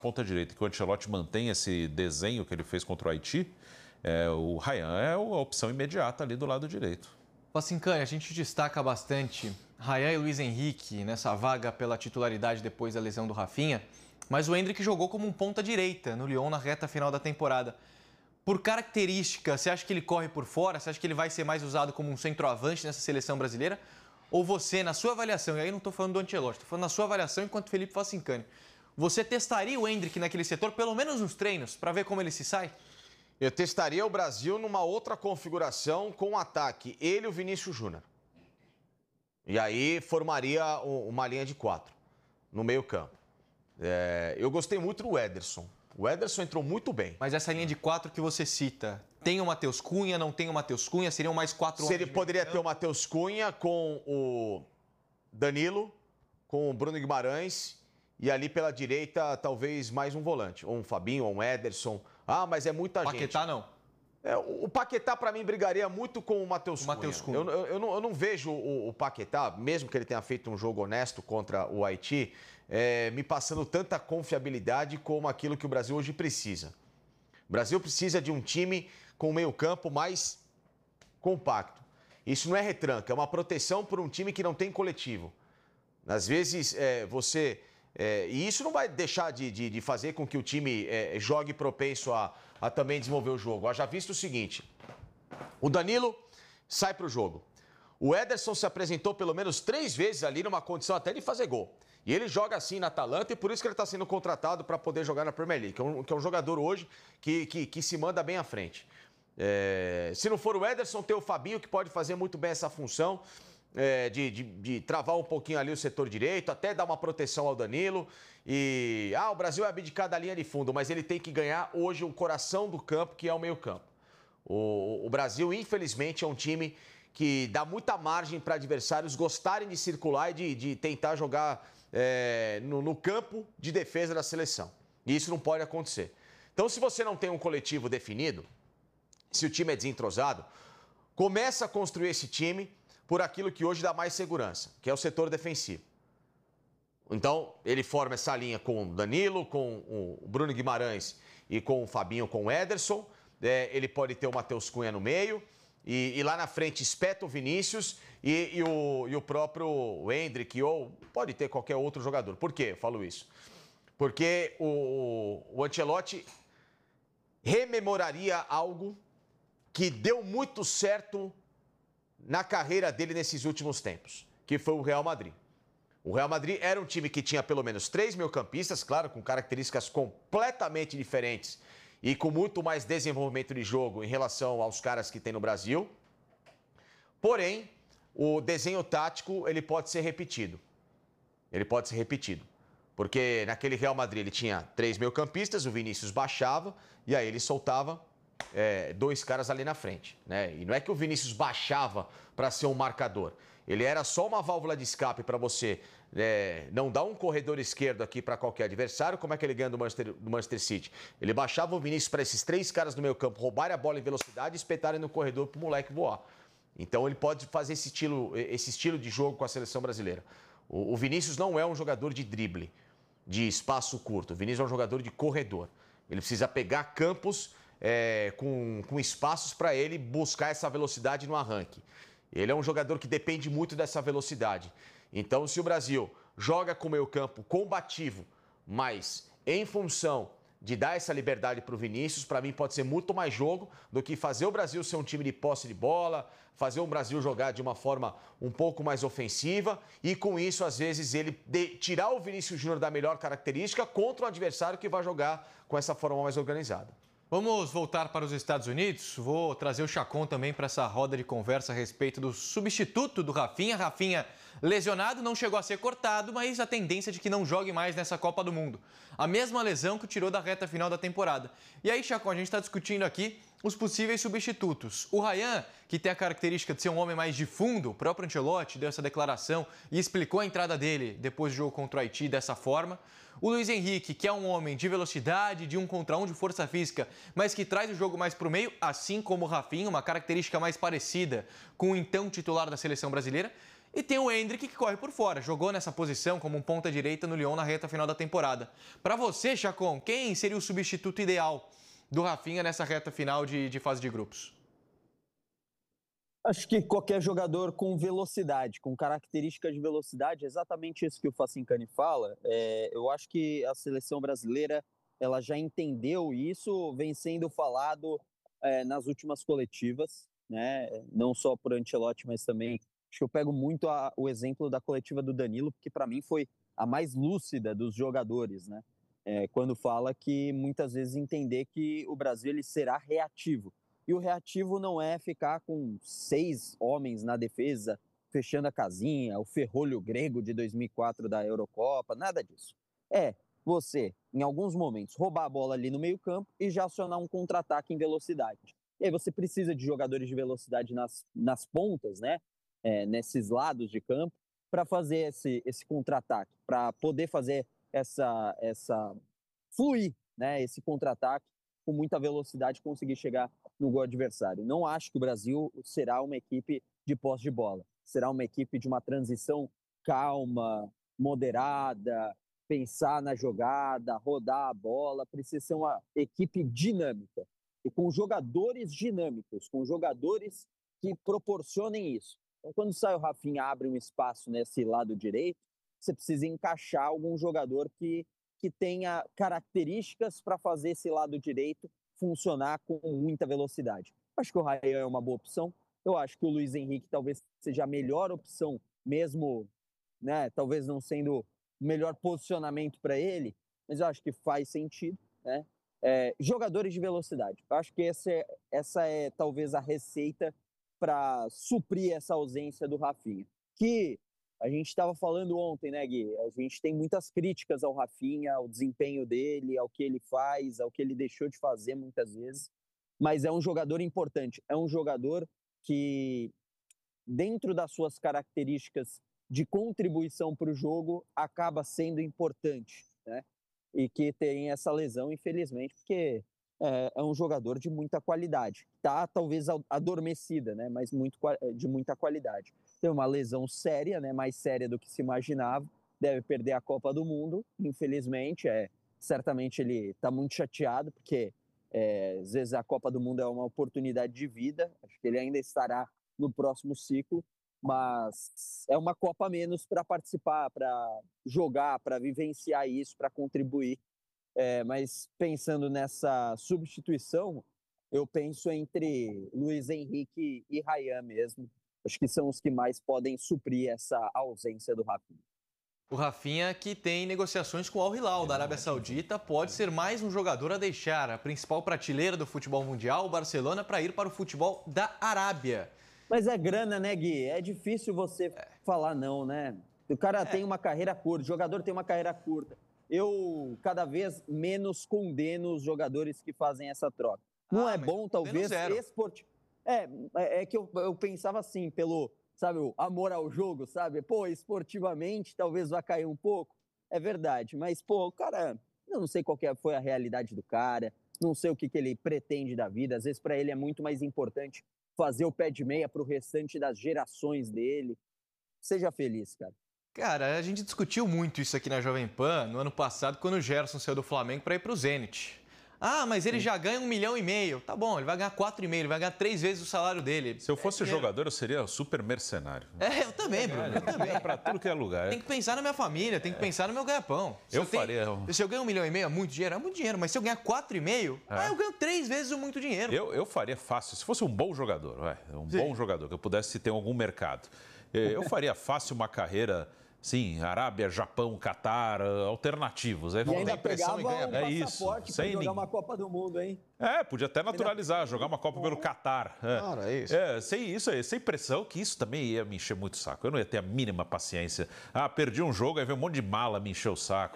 Ponta direita, que o Ancelotti mantém esse desenho que ele fez contra o Haiti, o Ryan é a opção imediata ali do lado direito. Facincani, a gente destaca bastante Ryan e Luiz Henrique nessa vaga pela titularidade depois da lesão do Rafinha, mas o Endrick jogou como um ponta direita no Lyon na reta final da temporada. Por característica, você acha que ele corre por fora? Você acha que ele vai ser mais usado como um centroavante nessa seleção brasileira? Ou você, na sua avaliação, e aí não estou falando do Ancelotti, estou falando na sua avaliação enquanto Felipe Facincani, você testaria o Endrick naquele setor, pelo menos nos treinos, para ver como ele se sai? Eu testaria o Brasil numa outra configuração com o ataque, ele e o Vinícius Júnior. E aí formaria uma linha de 4 no meio campo. Eu gostei muito do Ederson. O Ederson entrou muito bem. Mas essa linha de 4 que você cita, tem o Matheus Cunha, não tem o Matheus Cunha? Seriam mais 4 homens? Ele poderia ter o Matheus Cunha com o Danilo, com o Bruno Guimarães e ali pela direita talvez mais um volante. Ou um Fabinho, ou um Ederson. Ah, mas é muita gente. Paquetá não? O Paquetá, para mim, brigaria muito com o Matheus Cunha. Eu não vejo o Paquetá, mesmo que ele tenha feito um jogo honesto contra o Haiti, me passando tanta confiabilidade como aquilo que o Brasil hoje precisa. O Brasil precisa de um time com o meio-campo mais compacto. Isso não é retranca, é uma proteção por um time que não tem coletivo. Às vezes, e isso não vai deixar de fazer com que o time jogue propenso a também desenvolver o jogo. Haja visto o seguinte, o Danilo sai para o jogo. O Ederson se apresentou pelo menos 3 vezes ali numa condição até de fazer gol. E ele joga assim na Atalanta e por isso que ele está sendo contratado para poder jogar na Premier League, que é um jogador hoje que se manda bem à frente. Se não for o Ederson, tem o Fabinho que pode fazer muito bem essa função. De travar um pouquinho ali o setor direito, até dar uma proteção ao Danilo. E o Brasil é abdicar da linha de fundo, mas ele tem que ganhar hoje o coração do campo, que é o meio-campo. O Brasil, infelizmente, é um time que dá muita margem para adversários gostarem de circular e de tentar jogar no campo de defesa da seleção. E isso não pode acontecer. Então, se você não tem um coletivo definido, se o time é desentrosado, começa a construir esse time por aquilo que hoje dá mais segurança, que é o setor defensivo. Então, ele forma essa linha com o Danilo, com o Bruno Guimarães e com o Fabinho, com o Ederson. Ele pode ter o Matheus Cunha no meio e lá na frente espeta o Vinícius e o próprio Endrick, ou pode ter qualquer outro jogador. Por quê eu falo isso? Porque o Ancelotti rememoraria algo que deu muito certo na carreira dele nesses últimos tempos, que foi o Real Madrid. O Real Madrid era um time que tinha pelo menos 3 meio-campistas, claro, com características completamente diferentes e com muito mais desenvolvimento de jogo em relação aos caras que tem no Brasil. Porém, o desenho tático, ele pode ser repetido. Ele pode ser repetido. Porque naquele Real Madrid ele tinha 3 meio-campistas, o Vinícius baixava e aí ele soltava 2 caras ali na frente, né? E não é que o Vinícius baixava para ser um marcador. Ele era só uma válvula de escape para você não dar um corredor esquerdo aqui para qualquer adversário. Como é que ele ganha do Manchester City? Ele baixava o Vinícius para esses 3 caras no meio campo roubarem a bola em velocidade e espetarem no corredor para o moleque voar. Então ele pode fazer esse estilo de jogo com a seleção brasileira. O Vinícius não é um jogador de drible, de espaço curto. O Vinícius é um jogador de corredor. Ele precisa pegar campos com espaços para ele buscar essa velocidade no arranque. Ele é um jogador que depende muito dessa velocidade. Então, se o Brasil joga com o meio-campo combativo, mas em função de dar essa liberdade para o Vinícius, para mim pode ser muito mais jogo do que fazer o Brasil ser um time de posse de bola, fazer o Brasil jogar de uma forma um pouco mais ofensiva e com isso, às vezes, ele tirar o Vinícius Júnior da melhor característica contra um adversário que vai jogar com essa forma mais organizada. Vamos voltar para os Estados Unidos. Vou trazer o Chacon também para essa roda de conversa a respeito do substituto do Rafinha. Rafinha lesionado, não chegou a ser cortado, mas a tendência é de que não jogue mais nessa Copa do Mundo. A mesma lesão que o tirou da reta final da temporada. E aí, Chacon, a gente está discutindo aqui os possíveis substitutos. O Ryan, que tem a característica de ser um homem mais de fundo, o próprio Ancelotti deu essa declaração e explicou a entrada dele depois do jogo contra o Haiti dessa forma. O Luiz Henrique, que é um homem de velocidade, de 1 contra 1, de força física, mas que traz o jogo mais para o meio, assim como o Rafinha, uma característica mais parecida com o então titular da seleção brasileira. E tem o Endrick, que corre por fora. Jogou nessa posição como um ponta-direita no Lyon na reta final da temporada. Para você, Chacon, quem seria o substituto ideal do Rafinha nessa reta final de fase de grupos? Acho que qualquer jogador com velocidade, com características de velocidade, é exatamente isso que o Facincani fala. Eu acho que a seleção brasileira ela já entendeu isso, vem sendo falado nas últimas coletivas, né? Não só por Ancelotti, mas também acho que eu pego muito o exemplo da coletiva do Danilo, porque para mim foi a mais lúcida dos jogadores, né? Quando fala que muitas vezes entender que o Brasil ele será reativo. E o reativo não é ficar com 6 homens na defesa, fechando a casinha, o ferrolho grego de 2004 da Eurocopa, nada disso. Você, em alguns momentos, roubar a bola ali no meio-campo e já acionar um contra-ataque em velocidade. E aí você precisa de jogadores de velocidade nas pontas, né? Nesses lados de campo, para fazer esse contra-ataque, para poder fazer essa fluir, né? Esse contra-ataque com muita velocidade, conseguir chegar no gol adversário. Não acho que o Brasil será uma equipe de posse de bola. Será uma equipe de uma transição calma, moderada, pensar na jogada, rodar a bola. Precisa ser uma equipe dinâmica e com jogadores dinâmicos, com jogadores que proporcionem isso. Então, quando sai o Rafinha, abre um espaço nesse lado direito, você precisa encaixar algum jogador que tenha características para fazer esse lado direito funcionar com muita velocidade. Acho que o Ryan é uma boa opção. Eu acho que o Luiz Henrique talvez seja a melhor opção, mesmo, né, talvez não sendo o melhor posicionamento para ele, mas eu acho que faz sentido, né? Jogadores de velocidade. Eu acho que essa é talvez a receita para suprir essa ausência do Rafinha. Que a gente estava falando ontem, né, Gui? A gente tem muitas críticas ao Rafinha, ao desempenho dele, ao que ele faz, ao que ele deixou de fazer muitas vezes. Mas é um jogador importante. É um jogador que, dentro das suas características de contribuição para o jogo, acaba sendo importante, né? E que tem essa lesão, infelizmente, porque é um jogador de muita qualidade. Está talvez adormecida, né? Mas de muita qualidade. Tem uma lesão séria, né? Mais séria do que se imaginava. Deve perder a Copa do Mundo, infelizmente. Certamente ele está muito chateado, porque às vezes a Copa do Mundo é uma oportunidade de vida. Acho que ele ainda estará no próximo ciclo, mas é uma Copa a menos para participar, para jogar, para vivenciar isso, para contribuir. Mas pensando nessa substituição, eu penso entre Luiz Henrique e Ryan mesmo. Acho que são os que mais podem suprir essa ausência do Rafinha. O Rafinha, que tem negociações com o Al Hilal da Arábia Saudita, pode ser mais um jogador a deixar a principal prateleira do futebol mundial, o Barcelona, para ir para o futebol da Arábia. Mas é grana, né, Gui? É difícil você falar não, né? O cara tem uma carreira curta, o jogador tem uma carreira curta. Eu cada vez menos condeno os jogadores que fazem essa troca. Não é bom, talvez, esportivo. É que eu pensava assim, pelo, sabe, o amor ao jogo, sabe? Pô, esportivamente talvez vá cair um pouco. É verdade, mas, pô, o cara, eu não sei qual foi a realidade do cara, não sei o que ele pretende da vida. Às vezes, para ele é muito mais importante fazer o pé de meia para o restante das gerações dele. Seja feliz, cara. Cara, a gente discutiu muito isso aqui na Jovem Pan no ano passado, quando o Gerson saiu do Flamengo para ir para o Zenit. Ah, mas ele já ganha 1,5 milhão. Tá bom, ele vai ganhar 4,5, ele vai ganhar 3 vezes o salário dele. Se eu fosse jogador, eu seria super mercenário. Eu também, Bruno. Eu também. Pra tudo que é lugar. Tem que pensar na minha família, tem que pensar no meu ganha-pão. Faria. Se eu ganho 1,5 milhão, é muito dinheiro? É muito dinheiro. Mas se eu ganhar 4,5, eu ganho 3 vezes o muito dinheiro. Eu faria fácil. Se fosse um bom jogador, bom jogador, que eu pudesse ter algum mercado. Eu faria fácil uma carreira... Sim, Arábia, Japão, Catar, alternativos. E ainda pegava um passaporte para jogar uma Copa do Mundo, hein? Podia até naturalizar, jogar uma Copa pelo Catar. Claro, é isso. Sem pressão, que isso também ia me encher muito o saco. Eu não ia ter a mínima paciência. Perdi um jogo, aí veio um monte de mala me encher o saco.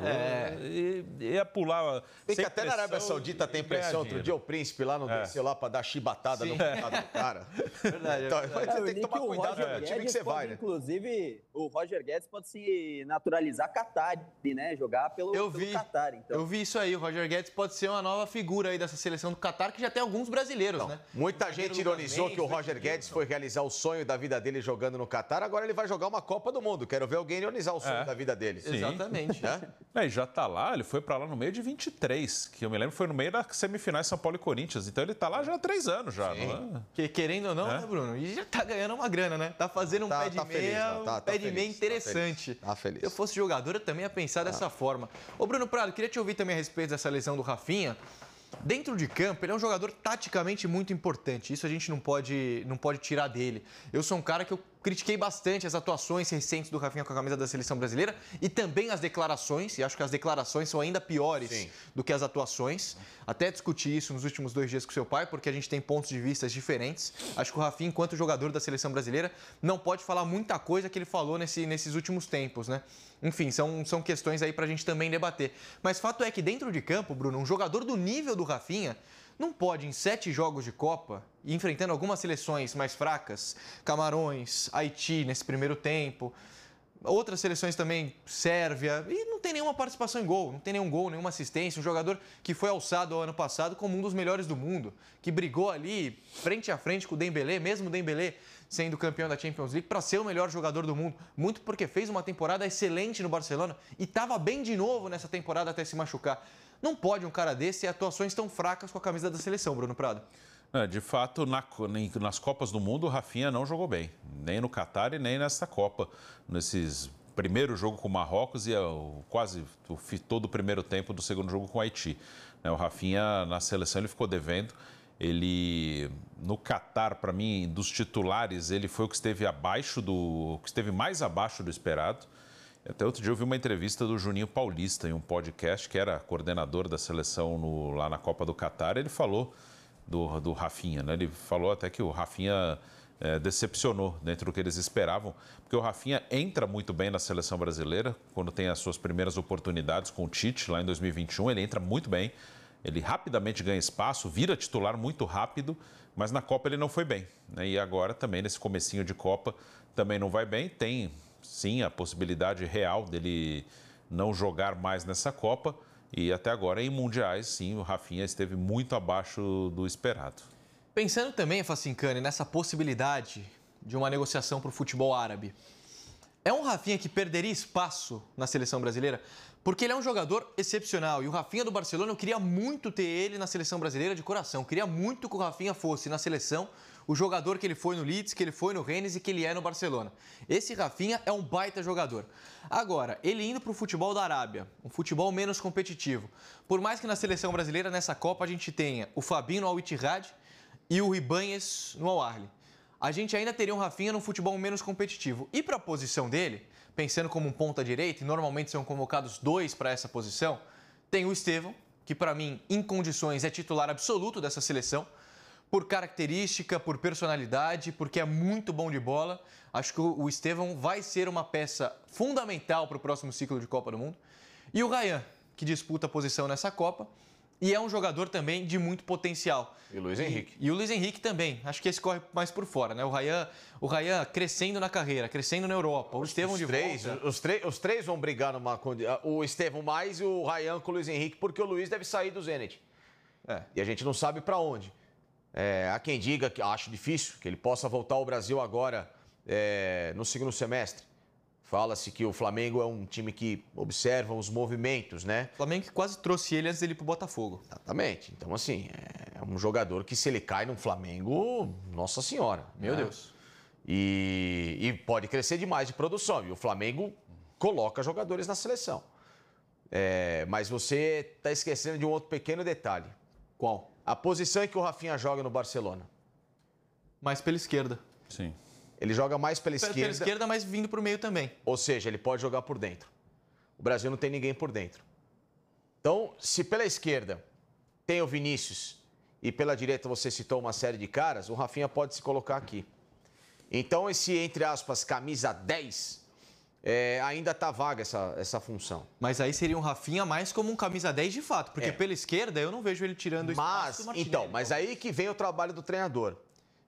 Ia pular. Tem que até na Arábia Saudita tem pressão. Outro dia o príncipe lá não desceu lá para dar chibatada no cara. Verdade. Então, você tem que tomar cuidado no time que você vai, né? Inclusive, o Roger Guedes pode se naturalizar Qatar, né? Jogar pelo Qatar. Então. Eu vi isso aí, o Roger Guedes pode ser uma nova figura aí dessa seleção do Qatar, que já tem alguns brasileiros, né? Muita gente ironizou que o Roger Guedes foi realizar o sonho da vida dele jogando no Qatar, agora ele vai jogar uma Copa do Mundo. Quero ver alguém ironizar o sonho da vida dele. Sim. Exatamente. E já tá lá, ele foi para lá no meio de 23, que eu me lembro foi no meio da semifinais São Paulo e Corinthians. Então ele tá lá já há 3 anos já. Não é? Que, querendo ou não, né, Bruno? E já tá ganhando uma grana, né? Tá fazendo um pé de meia, pé de meia interessante. Tá feliz. Se eu fosse jogador, eu também ia pensar dessa forma. Ô, Bruno Prado, queria te ouvir também a respeito dessa lesão do Rafinha. Dentro de campo, ele é um jogador taticamente muito importante. Isso a gente não pode tirar dele. Eu sou um cara que eu critiquei bastante as atuações recentes do Rafinha com a camisa da Seleção Brasileira e também as declarações, e acho que as declarações são ainda piores do que as atuações. Até discuti isso nos últimos 2 dias com seu pai, porque a gente tem pontos de vista diferentes. Acho que o Rafinha, enquanto jogador da Seleção Brasileira, não pode falar muita coisa que ele falou nesses últimos tempos, né? Enfim, são questões aí pra gente também debater. Mas fato é que dentro de campo, Bruno, um jogador do nível do Rafinha não pode, em 7 jogos de Copa, e enfrentando algumas seleções mais fracas, Camarões, Haiti nesse primeiro tempo, outras seleções também, Sérvia, e não tem nenhuma participação em gol, não tem nenhum gol, nenhuma assistência. Um jogador que foi alçado ano passado como um dos melhores do mundo, que brigou ali frente a frente com o Dembélé, mesmo o Dembélé sendo campeão da Champions League, para ser o melhor jogador do mundo. Muito porque fez uma temporada excelente no Barcelona e estava bem de novo nessa temporada até se machucar. Não pode um cara desse ter atuações tão fracas com a camisa da seleção, Bruno Prado. De fato, nas Copas do Mundo, o Rafinha não jogou bem. Nem no Qatar e nem nessa Copa. Nesses primeiro jogo com o Marrocos e quase todo o primeiro tempo do segundo jogo com o Haiti. O Rafinha, na seleção, ele ficou devendo. Ele, no Qatar, para mim, dos titulares, ele foi o que esteve mais abaixo do esperado. Até outro dia eu vi uma entrevista do Juninho Paulista em um podcast, que era coordenador da seleção lá na Copa do Qatar. Ele falou do Rafinha, né? Ele falou até que o Rafinha decepcionou dentro do que eles esperavam, porque o Rafinha entra muito bem na seleção brasileira, quando tem as suas primeiras oportunidades com o Tite, lá em 2021, ele entra muito bem. Ele rapidamente ganha espaço, vira titular muito rápido, mas na Copa ele não foi bem, né? E agora também, nesse comecinho de Copa, também não vai bem. Tem, sim, a possibilidade real dele não jogar mais nessa Copa. E até agora, em mundiais, sim, o Rafinha esteve muito abaixo do esperado. Pensando também, Facincani, nessa possibilidade de uma negociação para o futebol árabe, é um Rafinha que perderia espaço na seleção brasileira? Porque ele é um jogador excepcional. E o Rafinha do Barcelona, eu queria muito ter ele na seleção brasileira de coração. Eu queria muito que o Rafinha fosse na seleção o jogador que ele foi no Leeds, que ele foi no Rennes e que ele é no Barcelona. Esse Rafinha é um baita jogador. Agora, ele indo para o futebol da Arábia, um futebol menos competitivo. Por mais que na seleção brasileira, nessa Copa, a gente tenha o Fabinho no Al-Ittihad e o Ibáñez no Al-Ahly. A gente ainda teria um Rafinha num futebol menos competitivo. E para a posição dele, pensando como um ponta-direita, e normalmente são convocados 2 para essa posição, tem o Estevão, que para mim, em condições, é titular absoluto dessa seleção, por característica, por personalidade, porque é muito bom de bola. Acho que o Estevão vai ser uma peça fundamental para o próximo ciclo de Copa do Mundo. E o Ryan, que disputa a posição nessa Copa, e é um jogador também de muito potencial. E o Luiz Henrique. E o Luiz Henrique também. Acho que esse corre mais por fora, né? O Ryan crescendo na carreira, crescendo na Europa. O Estevão de volta. Os três vão brigar numa... O Estevão mais e o Ryan com o Luiz Henrique, porque o Luiz deve sair do Zenit. E a gente não sabe para onde. Há quem diga, que acho difícil, que ele possa voltar ao Brasil agora no segundo semestre. Fala-se que o Flamengo é um time que observa os movimentos, né? O Flamengo que quase trouxe ele antes dele ir pro Botafogo. Exatamente. Então, assim, é um jogador que se ele cai no Flamengo, nossa senhora. Meu Deus. E pode crescer demais de produção. E o Flamengo coloca jogadores na seleção. Mas você está esquecendo de um outro pequeno detalhe. Qual? A posição em que o Rafinha joga no Barcelona. Mais pela esquerda. Sim. Ele joga mais pela esquerda. Pela esquerda, mas vindo para o meio também. Ou seja, ele pode jogar por dentro. O Brasil não tem ninguém por dentro. Então, se pela esquerda tem o Vinícius e pela direita você citou uma série de caras, o Rafinha pode se colocar aqui. Então, esse, entre aspas, camisa 10, ainda está vaga essa função. Mas aí seria um Rafinha mais como um camisa 10 de fato, porque pela esquerda eu não vejo ele tirando espaço do Martinelli. Então, mas aí que vem o trabalho do treinador.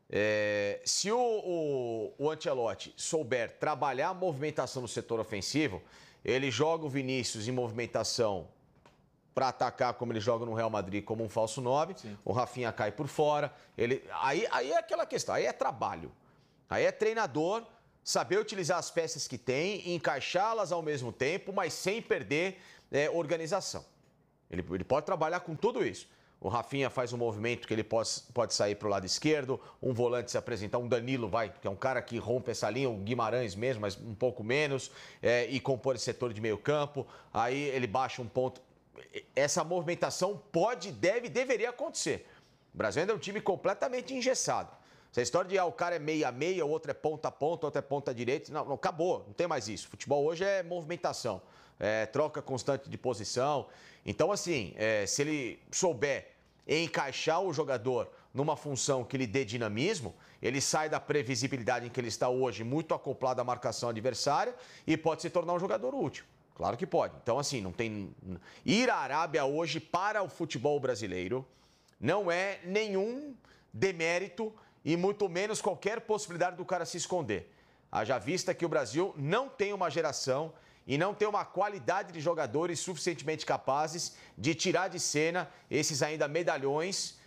Se o Ancelotti souber trabalhar a movimentação no setor ofensivo, ele joga o Vinícius em movimentação para atacar, como ele joga no Real Madrid, como um falso 9. Sim. O Rafinha cai por fora. Aí é aquela questão, aí é trabalho. Aí é treinador saber utilizar as peças que tem, encaixá-las ao mesmo tempo, mas sem perder organização. Ele pode trabalhar com tudo isso. O Rafinha faz um movimento que ele pode sair para o lado esquerdo, um volante se apresentar, um Danilo que é um cara que rompe essa linha, o Guimarães mesmo, mas um pouco menos, e compor esse setor de meio campo. Aí ele baixa um ponto. Essa movimentação deveria acontecer. O Brasil ainda é um time completamente engessado. Essa história de o cara é meia-meia, o outro é ponta-ponta, o outro é ponta-direita. Não, acabou, não tem mais isso. Futebol hoje é movimentação, troca constante de posição. Então, assim, se ele souber encaixar o jogador numa função que lhe dê dinamismo, ele sai da previsibilidade em que ele está hoje, muito acoplado à marcação adversária, e pode se tornar um jogador útil. Claro que pode. Então, assim, não tem... Ir à Arábia hoje para o futebol brasileiro não é nenhum demérito e muito menos qualquer possibilidade do cara se esconder. Haja vista que o Brasil não tem uma geração e não tem uma qualidade de jogadores suficientemente capazes de tirar de cena esses ainda medalhões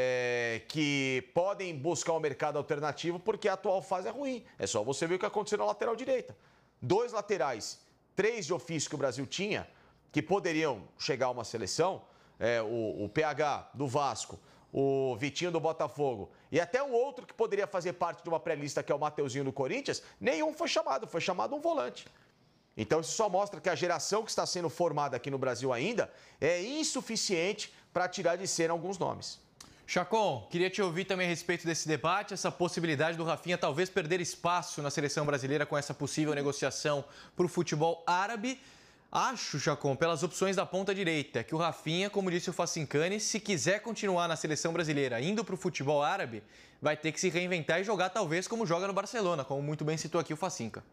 que podem buscar um mercado alternativo porque a atual fase é ruim. É só você ver o que aconteceu na lateral direita. 2 laterais, 3 de ofício que o Brasil tinha, que poderiam chegar a uma seleção, o PH do Vasco, o Vitinho do Botafogo e até um outro que poderia fazer parte de uma pré-lista, que é o Mateuzinho do Corinthians, nenhum foi chamado um volante. Então isso só mostra que a geração que está sendo formada aqui no Brasil ainda é insuficiente para tirar de cena alguns nomes. Chacon, queria te ouvir também a respeito desse debate, essa possibilidade do Rafinha talvez perder espaço na seleção brasileira com essa possível negociação para o futebol árabe. Acho, Chacon, pelas opções da ponta direita, que o Rafinha, como disse o Facincani, se quiser continuar na seleção brasileira indo para o futebol árabe, vai ter que se reinventar e jogar talvez como joga no Barcelona, como muito bem citou aqui o Facinca.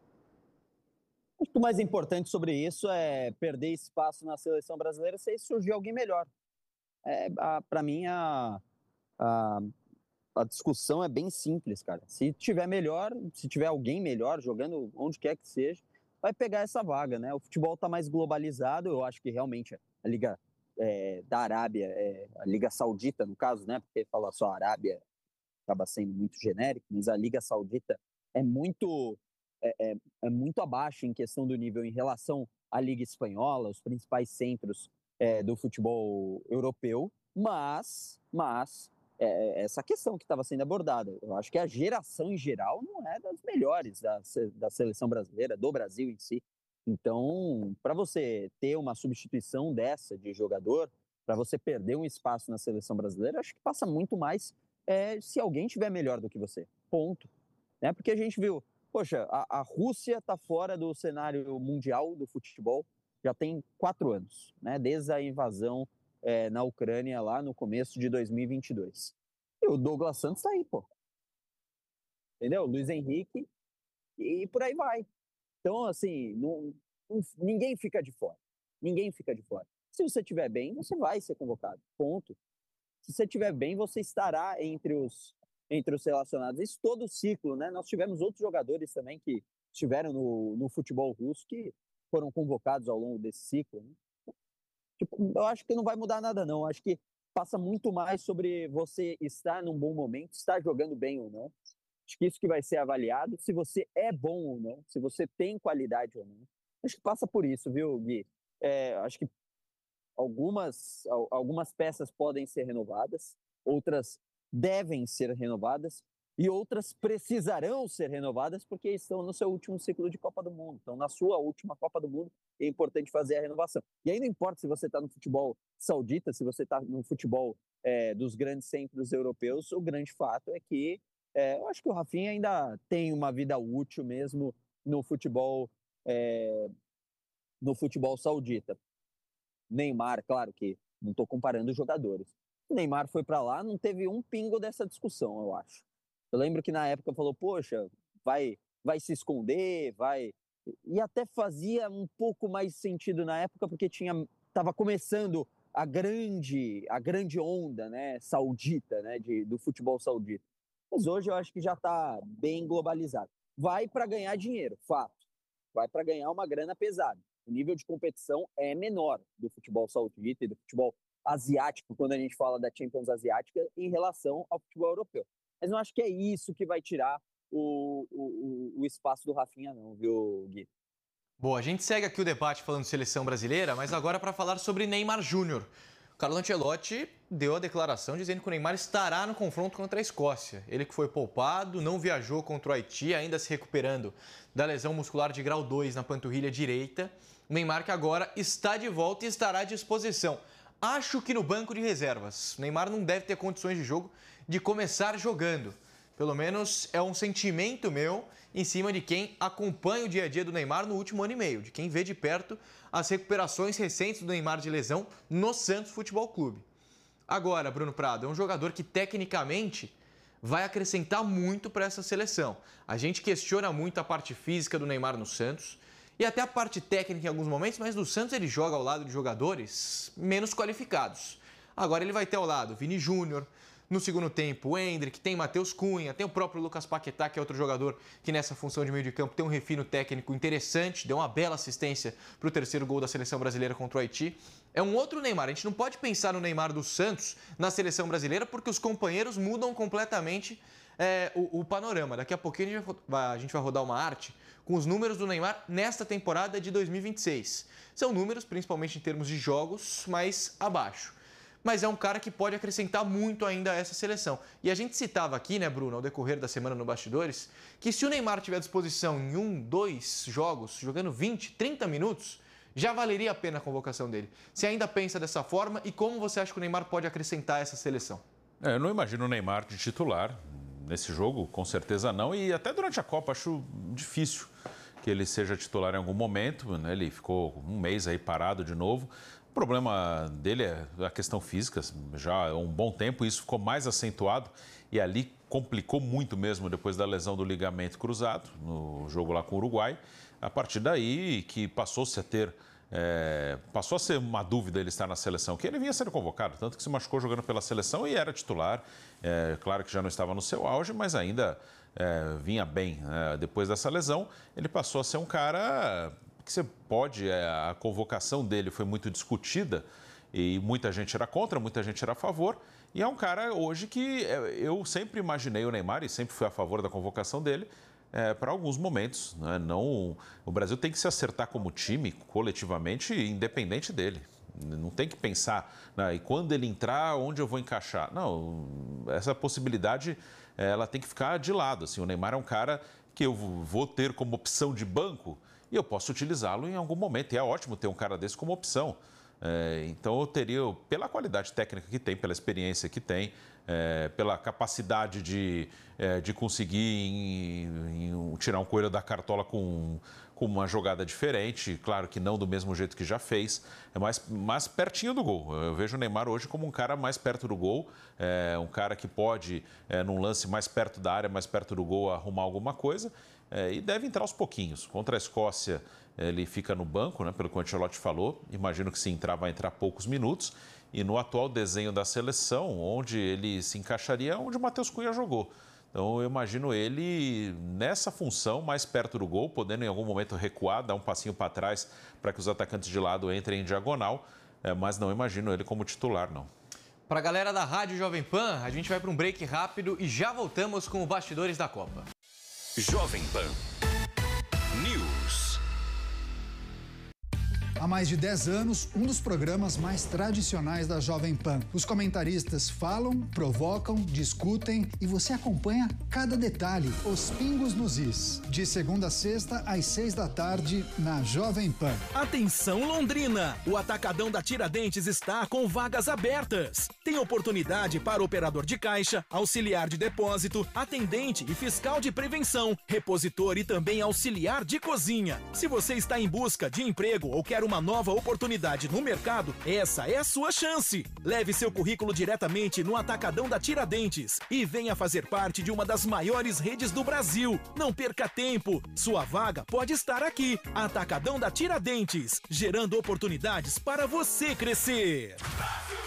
Acho que o mais importante sobre isso é perder espaço na seleção brasileira se surgir alguém melhor. Para mim, a discussão é bem simples, cara. Se tiver melhor, se tiver alguém melhor jogando onde quer que seja, vai pegar essa vaga, né? O futebol está mais globalizado, eu acho que realmente a Liga da Arábia, a Liga Saudita, no caso, né? Porque falar só Arábia acaba sendo muito genérico, mas a Liga Saudita é muito abaixo em questão do nível em relação à Liga Espanhola, os principais centros do futebol europeu, mas essa questão que estava sendo abordada, eu acho que a geração em geral não é das melhores da seleção brasileira, do Brasil em si. Então, para você ter uma substituição dessa de jogador, para você perder um espaço na seleção brasileira, acho que passa muito mais se alguém tiver melhor do que você. Ponto. Né? Porque a gente viu, poxa, a Rússia está fora do cenário mundial do futebol já tem 4 anos, né? Desde a invasão na Ucrânia lá no começo de 2022. E o Douglas Santos está aí, pô. Entendeu? Luiz Henrique e por aí vai. Então, assim, ninguém fica de fora. Ninguém fica de fora. Se você estiver bem, você vai ser convocado. Ponto. Se você estiver bem, você estará entre os relacionados. Isso todo o ciclo, né? Nós tivemos outros jogadores também que estiveram no futebol russo que foram convocados ao longo desse ciclo. Né? Tipo, eu acho que não vai mudar nada, não. Eu acho que passa muito mais sobre você estar num bom momento, estar jogando bem ou não. Acho que isso que vai ser avaliado, se você é bom ou não, se você tem qualidade ou não. Acho que passa por isso, viu, Gui? Acho que algumas peças podem ser renovadas, outras devem ser renovadas e outras precisarão ser renovadas porque estão no seu último ciclo de Copa do Mundo. Então, na sua última Copa do Mundo, é importante fazer a renovação. E aí não importa se você está no futebol saudita, se você está no futebol dos grandes centros europeus, o grande fato é que eu acho que o Rafinha ainda tem uma vida útil mesmo no futebol saudita. Neymar, claro que não estou comparando os jogadores. O Neymar foi para lá, não teve um pingo dessa discussão, eu acho. Eu lembro que na época falou, poxa, vai se esconder, vai... E até fazia um pouco mais sentido na época, porque estava começando a grande onda, né, saudita, né, do futebol saudita. mas hoje eu acho que já está bem globalizado. Vai para ganhar dinheiro, fato. Vai para ganhar uma grana pesada. O nível de competição é menor do futebol saudita e do futebol asiático, quando a gente fala da Champions Asiática, em relação ao futebol europeu. Mas não acho que é isso que vai tirar o espaço do Rafinha, não, viu, Gui? Bom, a gente segue aqui o debate falando de seleção brasileira, mas agora para falar sobre Neymar Júnior. O Carlo Ancelotti deu a declaração dizendo que o Neymar estará no confronto contra a Escócia. Ele que foi poupado, não viajou contra o Haiti, ainda se recuperando da lesão muscular de grau 2 na panturrilha direita. O Neymar que agora está de volta e estará à disposição. Acho que no banco de reservas. O Neymar não deve ter condições de jogo de começar jogando. Pelo menos é um sentimento meu em cima de quem acompanha o dia a dia do Neymar no último ano e meio, de quem vê de perto as recuperações recentes do Neymar de lesão no Santos Futebol Clube. Agora, Bruno Prado, é um jogador que tecnicamente vai acrescentar muito para essa seleção. A gente questiona muito a parte física do Neymar no Santos e até a parte técnica em alguns momentos, mas no Santos ele joga ao lado de jogadores menos qualificados. Agora ele vai ter ao lado Vini Júnior. No segundo tempo, o Endrick, tem Matheus Cunha, tem o próprio Lucas Paquetá, que é outro jogador que nessa função de meio de campo tem um refino técnico interessante, deu uma bela assistência para o terceiro gol da seleção brasileira contra o Haiti. É um outro Neymar, a gente não pode pensar no Neymar do Santos na seleção brasileira porque os companheiros mudam completamente o panorama. Daqui a pouquinho a gente vai rodar uma arte com os números do Neymar nesta temporada de 2026. São números, principalmente em termos de jogos, mais abaixo. Mas é um cara que pode acrescentar muito ainda a essa seleção. E a gente citava aqui, né, Bruno, ao decorrer da semana no Bastidores, que se o Neymar tiver à disposição em 1, 2 jogos, jogando 20, 30 minutos, já valeria a pena a convocação dele. Você ainda pensa dessa forma e como você acha que o Neymar pode acrescentar essa seleção? Eu não imagino o Neymar de titular nesse jogo, com certeza não. E até durante a Copa acho difícil que ele seja titular em algum momento, né? Ele ficou um mês aí parado de novo. O problema dele é a questão física, já há um bom tempo, isso ficou mais acentuado e ali complicou muito mesmo depois da lesão do ligamento cruzado no jogo lá com o Uruguai. A partir daí que passou a ser uma dúvida ele estar na seleção, que ele vinha sendo convocado, tanto que se machucou jogando pela seleção e era titular. Claro que já não estava no seu auge, mas ainda vinha bem. Depois dessa lesão, ele passou a ser um cara que você pode, a convocação dele foi muito discutida e muita gente era contra, muita gente era a favor. E é um cara hoje que eu sempre imaginei o Neymar e sempre fui a favor da convocação dele para alguns momentos. Né? Não, o Brasil tem que se acertar como time, coletivamente, independente dele. Não tem que pensar, né? E quando ele entrar, onde eu vou encaixar? Não, essa possibilidade ela tem que ficar de lado. Assim, o Neymar é um cara que eu vou ter como opção de banco e eu posso utilizá-lo em algum momento. E é ótimo ter um cara desse como opção. Então eu teria, pela qualidade técnica que tem, pela experiência que tem, pela capacidade de conseguir tirar um coelho da cartola com uma jogada diferente, claro que não do mesmo jeito que já fez, mas pertinho do gol. Eu vejo o Neymar hoje como um cara mais perto do gol, um cara que pode, num lance mais perto da área, mais perto do gol, arrumar alguma coisa, e deve entrar aos pouquinhos. Contra a Escócia, ele fica no banco, né, pelo que o Ancelotti falou, imagino que se entrar, vai entrar poucos minutos, e no atual desenho da seleção, onde ele se encaixaria, onde o Matheus Cunha jogou. Então, eu imagino ele nessa função, mais perto do gol, podendo em algum momento recuar, dar um passinho para trás para que os atacantes de lado entrem em diagonal, mas não imagino ele como titular, não. Para a galera da Rádio Jovem Pan, a gente vai para um break rápido e já voltamos com o Bastidores da Copa. Jovem Pan News. Há mais de 10 anos, um dos programas mais tradicionais da Jovem Pan. Os comentaristas falam, provocam, discutem e você acompanha cada detalhe, os pingos nos is. De segunda a sexta, às 6 da tarde, na Jovem Pan. Atenção Londrina! O Atacadão da Tiradentes está com vagas abertas. Tem oportunidade para operador de caixa, auxiliar de depósito, atendente e fiscal de prevenção, repositor e também auxiliar de cozinha. Se você está em busca de emprego ou quer uma nova oportunidade no mercado, essa é a sua chance. Leve seu currículo diretamente no Atacadão da Tiradentes e venha fazer parte de uma das maiores redes do Brasil. Não perca tempo, sua vaga pode estar aqui. Atacadão da Tiradentes, gerando oportunidades para você crescer.